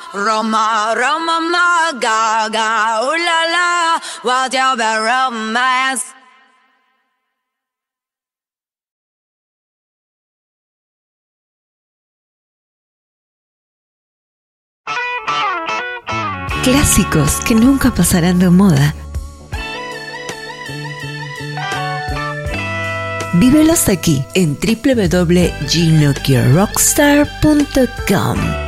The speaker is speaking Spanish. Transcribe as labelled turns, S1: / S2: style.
S1: Roma, Roma, ma, gaga, ooh la la, what's your bad romance?
S2: Clásicos que nunca pasarán de moda. Vívelos aquí en www.ginocchiorockstar.com.